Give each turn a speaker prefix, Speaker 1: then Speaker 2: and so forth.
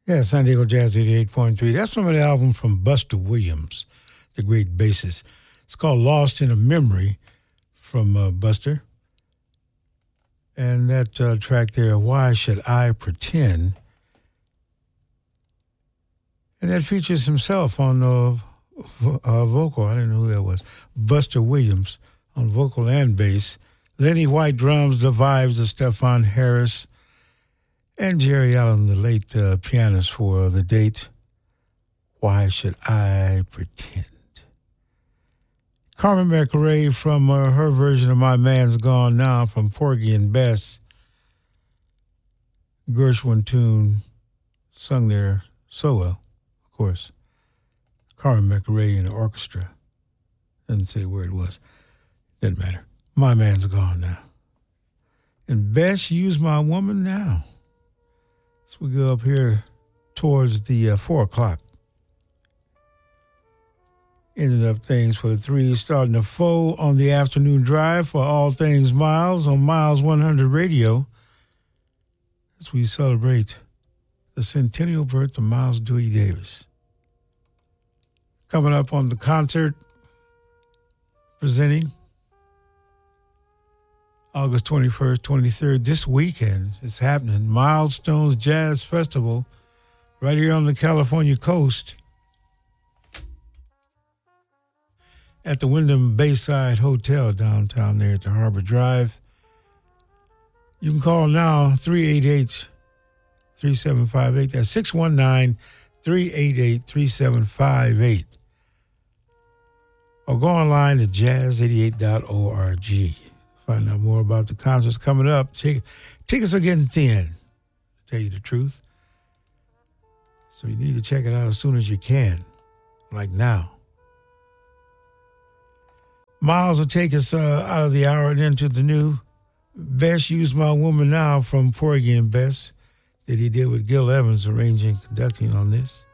Speaker 1: Yeah, San Diego Jazz 88.3. That's from an album from Buster Williams, the great bassist. It's called Lost in a Memory from Buster. And that track there, Why Should I Pretend? And that features himself on vocal. I didn't know who that was. Buster Williams on vocal and bass. Lenny White drums, the vibes of Stephon Harris. And Jerry Allen, the late pianist for The Date. Why Should I Pretend? Carmen McRae from her version of My Man's Gone Now from Porgy and Bess. Gershwin tune sung there so well, of course. Carmen McRae in the orchestra. Doesn't say where it was. Doesn't matter. My Man's Gone Now. And Bess, Use My Woman Now. So we go up here towards the 4 o'clock. Ended up things for the 3, starting to 4 on the afternoon drive for All Things Miles on Miles 100 Radio as we celebrate the centennial birth of Miles Dewey Davis. Coming up on the concert, presenting August 21st, 23rd, this weekend, it's happening. Milestones Jazz Festival right here on the California coast at the Wyndham Bayside Hotel downtown there at the Harbor Drive. You can call now, 388-3758. That's 619-388-3758. Or go online to jazz88.org. Find out more about the concerts coming up. Tickets are getting thin, to tell you the truth. So you need to check it out as soon as you can, like now. Miles will take us out of the hour and into the new Best Use My Woman Now from Porgy and Bess that he did with Gil Evans arranging, conducting on this.